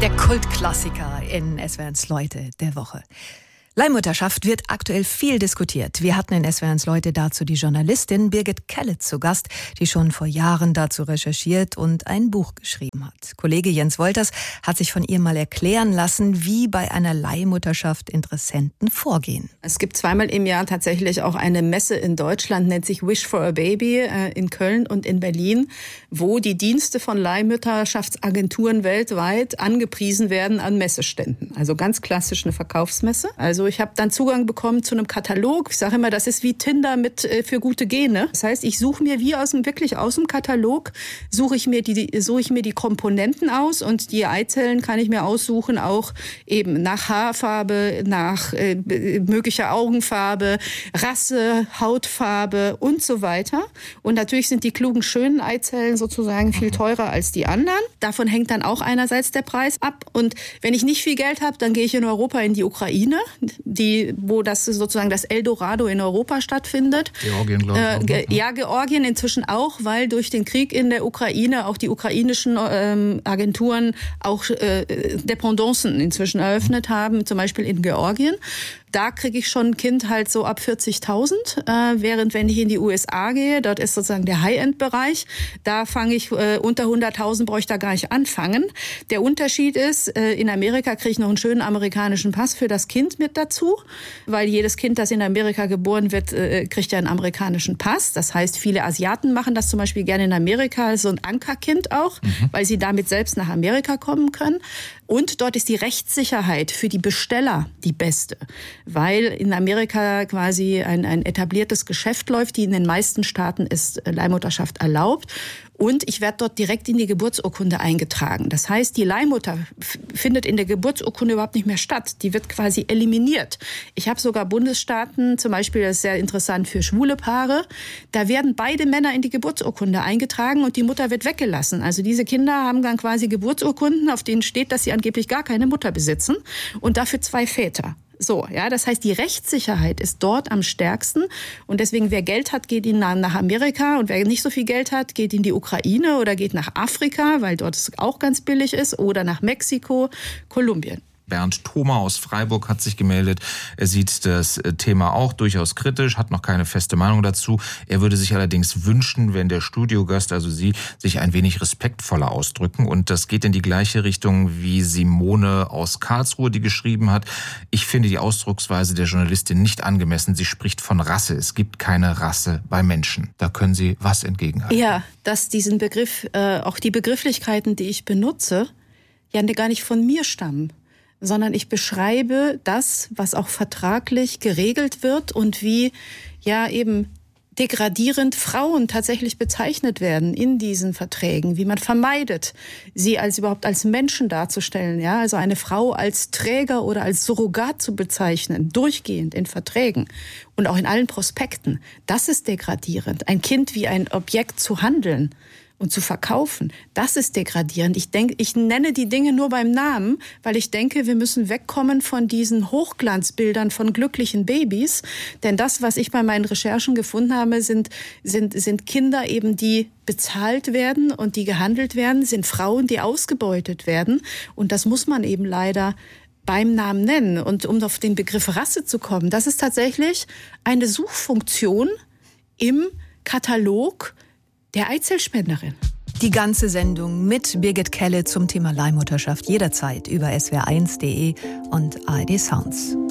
Der Kultklassiker in SWR1 Leute der Woche. Leihmutterschaft wird aktuell viel diskutiert. Wir hatten in SWR1 Leute dazu die Journalistin Birgit Kelle zu Gast, die schon vor Jahren dazu recherchiert und ein Buch geschrieben hat. Kollege Jens Wolters hat sich von ihr mal erklären lassen, wie bei einer Leihmutterschaft Interessenten vorgehen. Es gibt zweimal im Jahr tatsächlich auch eine Messe in Deutschland, nennt sich Wish for a Baby, in Köln und in Berlin, wo die Dienste von Leihmutterschaftsagenturen weltweit angepriesen werden an Messeständen. Also ganz klassisch eine Verkaufsmesse. Also ich habe dann Zugang bekommen zu einem Katalog. Ich sage immer, das ist wie Tinder für gute Gene. Das heißt, ich suche mir wirklich aus dem Katalog, suche ich mir die Komponenten aus, und die Eizellen kann ich mir aussuchen, auch eben nach Haarfarbe, nach möglicher Augenfarbe, Rasse, Hautfarbe und so weiter. Und natürlich sind die klugen, schönen Eizellen sozusagen viel teurer als die anderen. Davon hängt dann auch einerseits der Preis ab. Und wenn ich nicht viel Geld habe, dann gehe ich in Europa in die Ukraine, wo das sozusagen das Eldorado in Europa stattfindet. Georgien, glaube ich. Ja, Georgien inzwischen auch, weil durch den Krieg in der Ukraine auch die ukrainischen Agenturen auch Dependancen inzwischen eröffnet haben, zum Beispiel in Georgien. Da kriege ich schon ein Kind halt so ab 40.000, während wenn ich in die USA gehe, dort ist sozusagen der High-End-Bereich, da fange ich unter 100.000 brauche ich da gar nicht anfangen. Der Unterschied ist, in Amerika kriege ich noch einen schönen amerikanischen Pass für das Kind mit dazu, weil jedes Kind, das in Amerika geboren wird, kriegt ja einen amerikanischen Pass. Das heißt, viele Asiaten machen das zum Beispiel gerne in Amerika, so ein Ankerkind auch, weil sie damit selbst nach Amerika kommen können. Und dort ist die Rechtssicherheit für die Besteller die beste, weil in Amerika quasi ein etabliertes Geschäft läuft, die in den meisten Staaten ist Leihmutterschaft erlaubt. Und ich werde dort direkt in die Geburtsurkunde eingetragen. Das heißt, die Leihmutter findet in der Geburtsurkunde überhaupt nicht mehr statt. Die wird quasi eliminiert. Ich habe sogar Bundesstaaten, zum Beispiel, das ist sehr interessant für schwule Paare, da werden beide Männer in die Geburtsurkunde eingetragen und die Mutter wird weggelassen. Also diese Kinder haben dann quasi Geburtsurkunden, auf denen steht, dass sie angeblich gar keine Mutter besitzen, und dafür 2 Väter. So, ja, das heißt, die Rechtssicherheit ist dort am stärksten, und deswegen, wer Geld hat, geht nach Amerika, und wer nicht so viel Geld hat, geht in die Ukraine oder geht nach Afrika, weil dort es auch ganz billig ist, oder nach Mexiko, Kolumbien. Bernd Thoma aus Freiburg hat sich gemeldet. Er sieht das Thema auch durchaus kritisch, hat noch keine feste Meinung dazu. Er würde sich allerdings wünschen, wenn der Studiogast, also Sie, sich ein wenig respektvoller ausdrücken. Und das geht in die gleiche Richtung wie Simone aus Karlsruhe, die geschrieben hat: Ich finde die Ausdrucksweise der Journalistin nicht angemessen. Sie spricht von Rasse. Es gibt keine Rasse bei Menschen. Da können Sie was entgegenhalten? Ja, dass diesen Begriff, auch die Begrifflichkeiten, die ich benutze, ja gar nicht von mir stammen, sondern ich beschreibe das, was auch vertraglich geregelt wird und wie ja eben degradierend Frauen tatsächlich bezeichnet werden in diesen Verträgen, wie man vermeidet, sie überhaupt als Menschen darzustellen, ja, also eine Frau als Träger oder als Surrogat zu bezeichnen, durchgehend in Verträgen und auch in allen Prospekten. Das ist degradierend. Ein Kind wie ein Objekt zu handeln und zu verkaufen, das ist degradierend. Ich nenne die Dinge nur beim Namen, weil ich denke, wir müssen wegkommen von diesen Hochglanzbildern von glücklichen Babys. Denn das, was ich bei meinen Recherchen gefunden habe, sind Kinder eben, die bezahlt werden und die gehandelt werden, sind Frauen, die ausgebeutet werden. Und das muss man eben leider beim Namen nennen. Und um auf den Begriff Rasse zu kommen, das ist tatsächlich eine Suchfunktion im Katalog der Eizellspenderin. Die ganze Sendung mit Birgit Kelle zum Thema Leihmutterschaft jederzeit über swr1.de und ARD Sounds.